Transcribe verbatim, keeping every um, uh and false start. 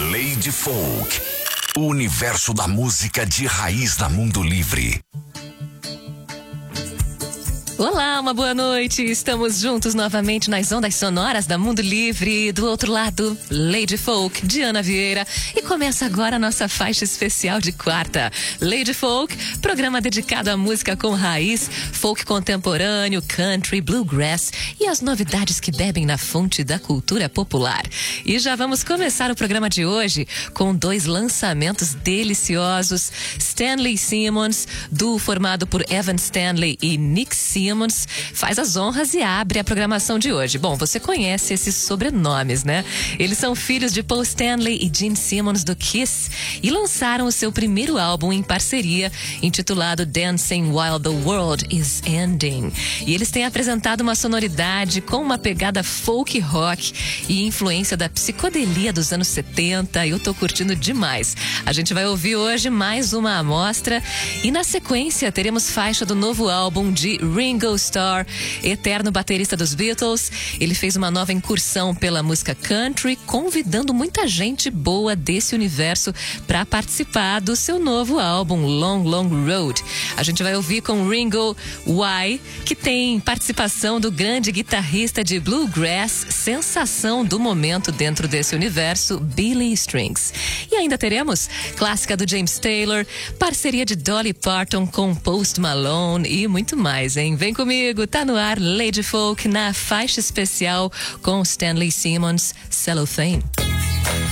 Lady Folk, o universo da música de raiz da Mundo Livre. Olá, uma boa noite. Estamos juntos novamente nas ondas sonoras da Mundo Livre. Do outro lado, Lady Folk, Diana Vieira. E começa agora a nossa faixa especial de quarta. Lady Folk, programa dedicado à música com raiz, folk contemporâneo, country, bluegrass e as novidades que bebem na fonte da cultura popular. E já vamos começar o programa de hoje com dois lançamentos deliciosos. Stanley Simmons, duo formado por Evan Stanley e Nick Simmons, faz as honras e abre a programação de hoje. Bom, você conhece esses sobrenomes, né? Eles são filhos de Paul Stanley e Gene Simmons do Kiss e lançaram o seu primeiro álbum em parceria, intitulado Dancing While the World is Ending. E eles têm apresentado uma sonoridade com uma pegada folk rock e influência da psicodelia dos anos setenta. Eu tô curtindo demais. A gente vai ouvir hoje mais uma amostra e na sequência teremos faixa do novo álbum de Ringo Starr, eterno baterista dos Beatles. Ele fez uma nova incursão pela música country, convidando muita gente boa desse universo para participar do seu novo álbum Long Long Road. A gente vai ouvir com Ringo Y, que tem participação do grande guitarrista de bluegrass, sensação do momento dentro desse universo, Billy Strings. E ainda teremos clássica do James Taylor, parceria de Dolly Parton com Post Malone e muito mais, hein? Vem comigo, tá no ar Lady Folk na faixa especial com Stanley Simmons, Cellophane.